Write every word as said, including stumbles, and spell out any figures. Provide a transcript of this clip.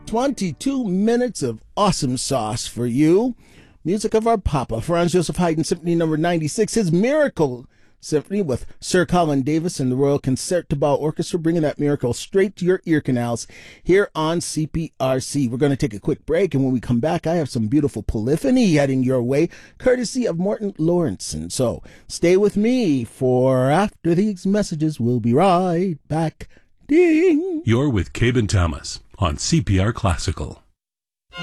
twenty-two minutes of awesome sauce for you. Music of our Papa, Franz Joseph Haydn Symphony number ninety-six, his Miracle Symphony with Sir Colin Davis and the Royal Concertgebouw Orchestra, bringing that miracle straight to your ear canals here on C P R C. We're going to take a quick break, and when we come back, I have some beautiful polyphony heading your way, courtesy of Morton Lawrenson. So stay with me, for after these messages, we'll be right back. Ding! You're with Cabe and Thomas on C P R Classical.